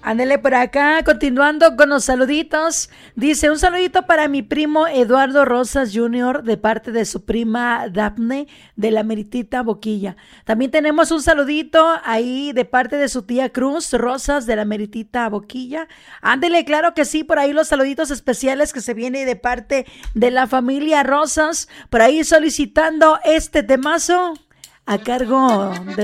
Ándele por acá, continuando con los saluditos. Dice, un saludito para mi primo Eduardo Rosas Jr. de parte de su prima Daphne de la Meritita Boquilla. También tenemos un saludito ahí de parte de su tía Cruz Rosas de la Meritita Boquilla. Ándele, claro que sí, por ahí los saluditos especiales que se vienen de parte de la familia Rosas. Por ahí solicitando este temazo a cargo de